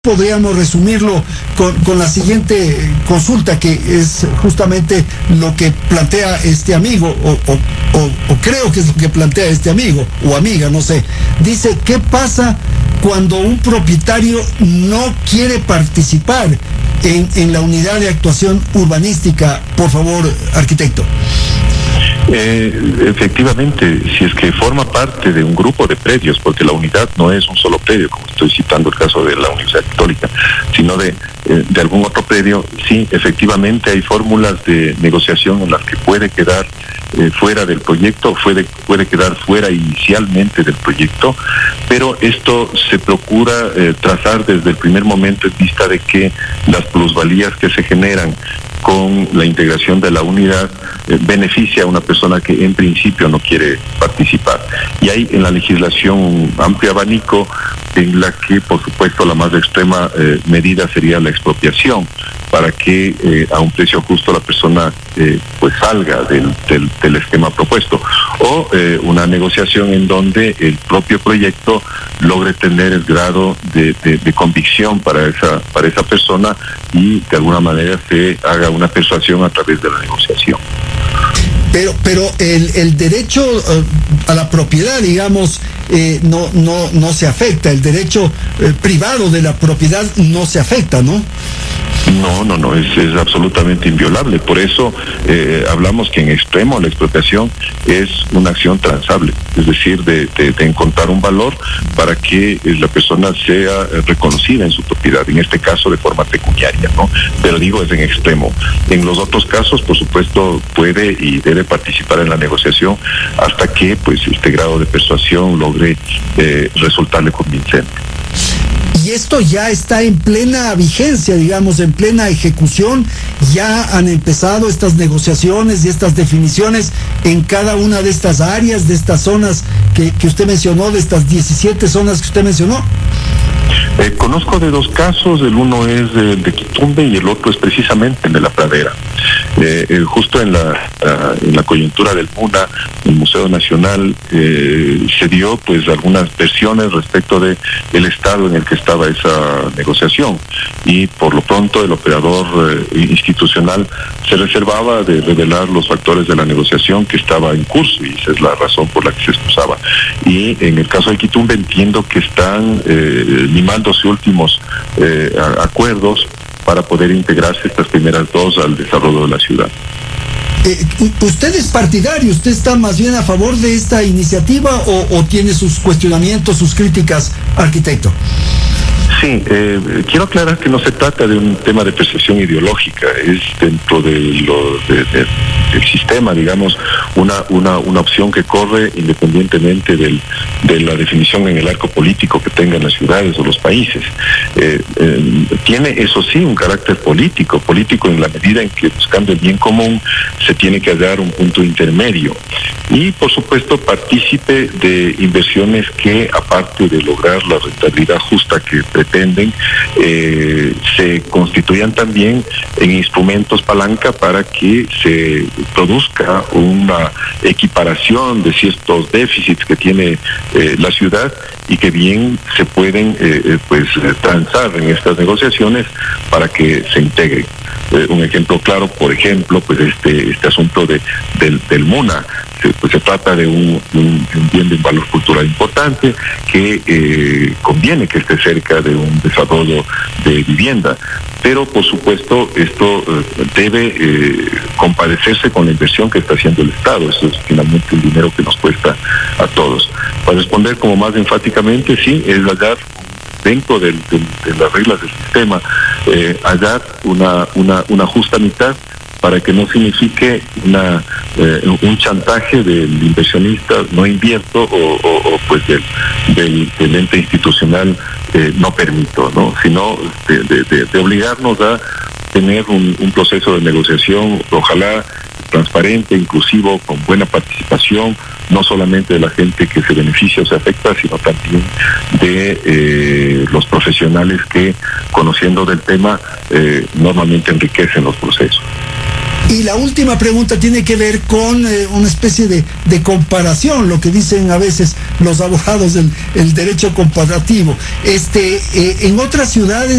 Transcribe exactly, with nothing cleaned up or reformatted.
Podríamos resumirlo con, con la siguiente consulta, que es justamente lo que plantea este amigo, o, o, o, o creo que es lo que plantea este amigo o amiga, no sé. Dice, ¿qué pasa cuando un propietario no quiere participar en, en la unidad de actuación urbanística? Por favor, arquitecto. Eh, efectivamente, si es que forma parte de un grupo de predios, porque la unidad no es un solo predio, como estoy citando el caso de la Universidad Católica, sino de, eh, de algún otro predio, sí, efectivamente hay fórmulas de negociación en las que puede quedar eh, fuera del proyecto, puede, puede quedar fuera inicialmente del proyecto, pero esto se procura eh, trazar desde el primer momento en vista de que las plusvalías que se generan con la integración de la unidad eh, beneficia a una persona que en principio no quiere participar. Y hay en la legislación un amplio abanico en la que, por supuesto, la más extrema eh, medida sería la expropiación, para que eh, a un precio justo la persona eh, pues salga del, del, del esquema propuesto, o eh, una negociación en donde el propio proyecto logre tener el grado de, de, de convicción para esa para esa persona y de alguna manera se haga una persuasión a través de la negociación. Pero, pero el, el derecho uh, a la propiedad, digamos, eh, no, no, no se afecta. El derecho eh, privado de la propiedad no se afecta, ¿no? No, no, no, es, es absolutamente inviolable. Por eso eh, hablamos que en extremo la expropiación es una acción transable, es decir, de, de, de encontrar un valor para que la persona sea reconocida en su propiedad, en este caso de forma pecuniaria, ¿no? Pero digo, es en extremo. En los otros casos, por supuesto, puede y debe participar en la negociación hasta que pues este grado de persuasión logre eh, resultarle convincente. Y esto ya está en plena vigencia, digamos, en plena ejecución. Ya han empezado estas negociaciones y estas definiciones en cada una de estas áreas, de estas zonas que, que usted mencionó, de estas diecisiete zonas que usted mencionó. Eh, conozco de dos casos, el uno es de, de Quitumbe y el otro es precisamente de la Pradera. Eh, eh, justo en la, uh, en la coyuntura del MUNA, el Museo Nacional, eh, se dio pues algunas versiones respecto de el estado en el que estaba esa negociación, y por lo pronto el operador eh, institucional se reservaba de revelar los factores de la negociación que estaba en curso, y esa es la razón por la que se excusaba. Y en el caso de Quitumbe entiendo que están eh, limándose últimos eh, acuerdos para poder integrarse estas primeras dos al desarrollo de la ciudad. Eh, ¿Usted es partidario? ¿Usted está más bien a favor de esta iniciativa o, o tiene sus cuestionamientos, sus críticas, arquitecto? Sí, eh, quiero aclarar que no se trata de un tema de percepción ideológica, es dentro de lo, de, de, del sistema, digamos, una, una, una opción que corre independientemente del, de la definición en el arco político que tengan las ciudades o los países. Eh, eh, tiene, eso sí, un carácter político, político en la medida en que buscando el bien común se tiene que hallar un punto intermedio. Y, por supuesto, partícipe de inversiones que, aparte de lograr la rentabilidad justa que pretenden, eh, se constituyan también en instrumentos palanca para que se produzca una equiparación de ciertos déficits que tiene eh, la ciudad y que bien se pueden eh, pues transar en estas negociaciones para que se integren. Eh, un ejemplo claro, por ejemplo, pues este este asunto de del, del MUNA. Pues se trata de un, un, un bien de valor cultural importante que eh, conviene que esté cerca de un desarrollo de vivienda, pero por supuesto esto eh, debe eh, compadecerse con la inversión que está haciendo el Estado. Eso es finalmente el dinero que nos cuesta a todos. Para responder como más enfáticamente, sí, es hallar dentro del, del, de las reglas del sistema, eh, hallar una, una, una justa mitad para que no signifique una eh, un chantaje del inversionista, no invierto, o, o, o pues del, del, del ente institucional, eh, no permito, ¿no? Sino de, de, de, de obligarnos a tener un, un proceso de negociación, ojalá transparente, inclusivo, con buena participación, no solamente de la gente que se beneficia o se afecta, sino también de eh, los profesionales que, conociendo del tema, eh, normalmente enriquecen los procesos. Y la última pregunta tiene que ver con eh, una especie de, de comparación, lo que dicen a veces los abogados del el derecho comparativo. Este, eh, en otras ciudades